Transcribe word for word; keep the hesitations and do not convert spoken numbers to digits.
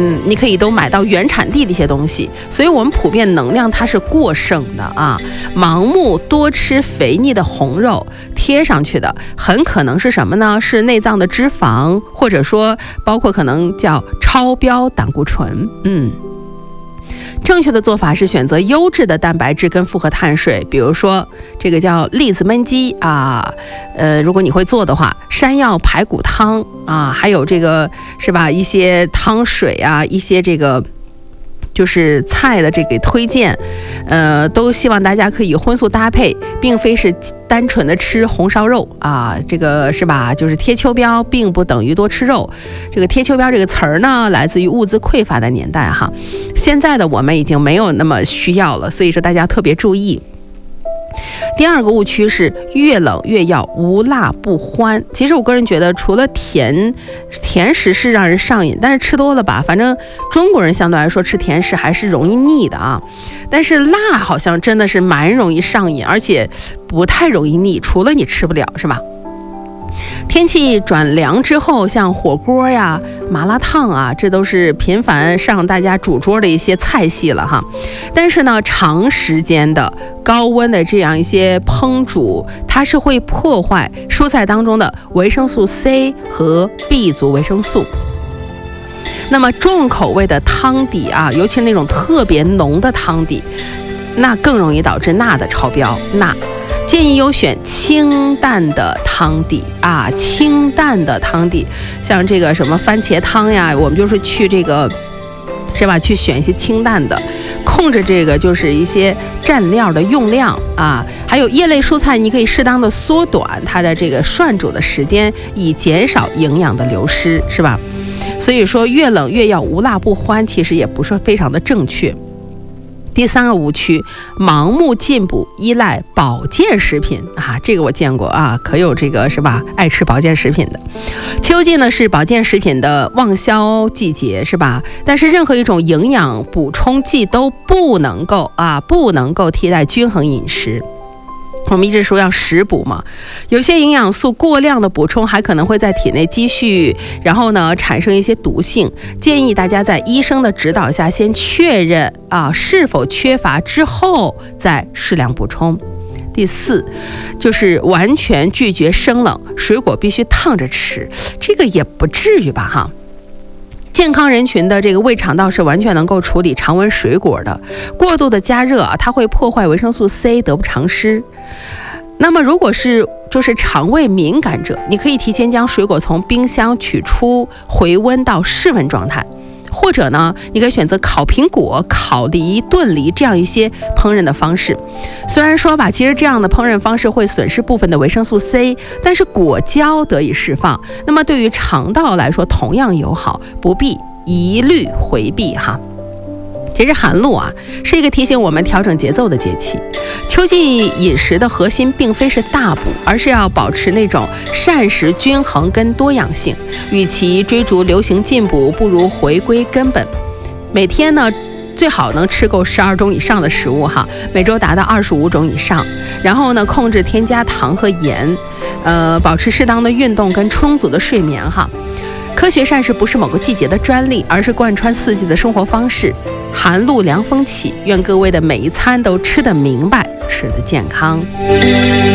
嗯，你可以都买到原产地的一些东西，所以我们普遍能量它是过剩的啊。盲目多吃肥腻的红肉贴上去的，很可能是什么呢？是内脏的脂肪，或者说包括可能叫超标胆固醇。嗯。正确的做法是选择优质的蛋白质跟复合碳水，比如说这个叫栗子焖鸡啊，呃，如果你会做的话，山药排骨汤啊，还有这个是吧，一些汤水啊，一些这个就是菜的这个推荐，呃，都希望大家可以荤素搭配，并非是单纯的吃红烧肉啊，这个是吧？就是贴秋膘并不等于多吃肉。这个贴秋膘这个词儿呢，来自于物资匮乏的年代哈。现在的我们已经没有那么需要了，所以说大家特别注意。第二个误区是越冷越要无辣不欢。其实我个人觉得，除了甜甜食是让人上瘾，但是吃多了吧，反正中国人相对来说吃甜食还是容易腻的啊。但是辣好像真的是蛮容易上瘾，而且不太容易腻，除了你吃不了，是吧？天气转凉之后，像火锅呀、麻辣烫啊，这都是频繁上大家主桌的一些菜系了哈。但是呢，长时间的高温的这样一些烹煮，它是会破坏蔬菜当中的维生素 C 和 B 族维生素。那么重口味的汤底啊，尤其是那种特别浓的汤底，那更容易导致钠的超标。钠建议优选清淡的汤底啊，清淡的汤底，像这个什么番茄汤呀，我们就是去这个是吧，去选一些清淡的，控制这个就是一些蘸料的用量啊，还有叶类蔬菜，你可以适当的缩短它的这个涮煮的时间，以减少营养的流失，是吧？所以说越冷越要无辣不欢，其实也不是非常的正确。第三个误区，盲目进补，依赖保健食品啊，这个我见过啊，可有这个是吧，爱吃保健食品的。秋季呢是保健食品的旺销季节，是吧？但是任何一种营养补充剂都不能够啊，不能够替代均衡饮食。我们一直说要食补嘛，有些营养素过量的补充还可能会在体内积蓄，然后呢产生一些毒性。建议大家在医生的指导下先确认啊是否缺乏之后再适量补充。第四，就是完全拒绝生冷，水果必须烫着吃，这个也不至于吧哈。健康人群的这个胃肠道是完全能够处理常温水果的，过度的加热啊，它会破坏维生素 C， 得不偿失。那么如果是就是肠胃敏感者，你可以提前将水果从冰箱取出，回温到室温状态，或者呢，你可以选择烤苹果、烤梨、炖梨这样一些烹饪的方式。虽然说吧，其实这样的烹饪方式会损失部分的维生素 C， 但是果胶得以释放，那么对于肠道来说同样友好，不必一律回避哈。其实寒露啊，是一个提醒我们调整节奏的节气。秋季饮食的核心并非是大补，而是要保持那种膳食均衡跟多样性。与其追逐流行进补，不如回归根本。每天呢，最好能吃够十二种以上的食物哈，每周达到二十五种以上。然后呢，控制添加糖和盐，呃，保持适当的运动跟充足的睡眠哈。科学膳食不是某个季节的专利，而是贯穿四季的生活方式。寒露凉风起，愿各位的每一餐都吃得明白，吃得健康。